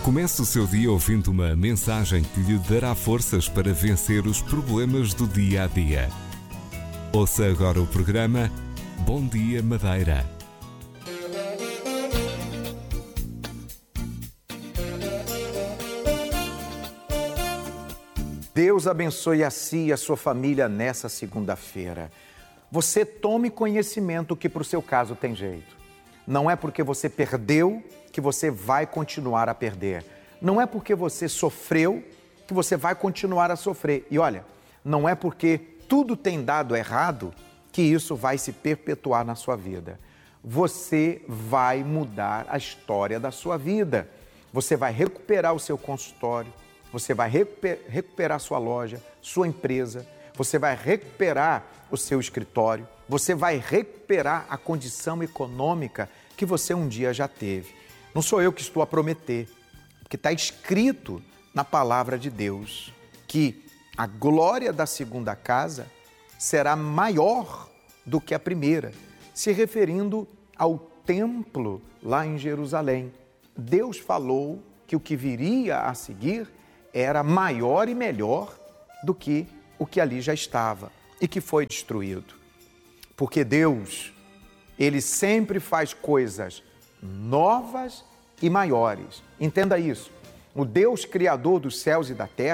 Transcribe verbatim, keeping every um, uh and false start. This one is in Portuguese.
Comece o seu dia ouvindo uma mensagem que lhe dará forças para vencer os problemas do dia a dia. Ouça agora o programa Bom Dia Madeira. Deus abençoe a si e a sua família nessa segunda-feira. Você tome conhecimento que para o seu caso tem jeito. Não é porque você perdeu que você vai continuar a perder. Não é porque você sofreu que você vai continuar a sofrer. E olha, não é porque tudo tem dado errado que isso vai se perpetuar na sua vida. Você vai mudar a história da sua vida. Você vai recuperar o seu consultório, você vai recuperar a sua loja, sua empresa, você vai recuperar o seu escritório, você vai recuperar a condição econômica que você um dia já teve. Não sou eu que estou a prometer, porque está escrito na palavra de Deus que a glória da segunda casa será maior do que a primeira, se referindo ao templo lá em Jerusalém. Deus falou que o que viria a seguir era maior e melhor do que o que ali já estava e que foi destruído. Porque Deus, Ele sempre faz coisas novas e maiores. Entenda isso. O Deus Criador dos céus e da terra